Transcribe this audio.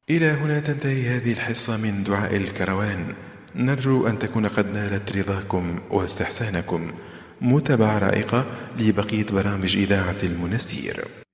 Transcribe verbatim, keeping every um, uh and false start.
إلى هنا تنتهي هذه الحصة من دعاء الكروان. نرجو أن تكون قد نالت رضاكم واستحسانكم. متابعة رائقة لبقية برامج إذاعة المنستير.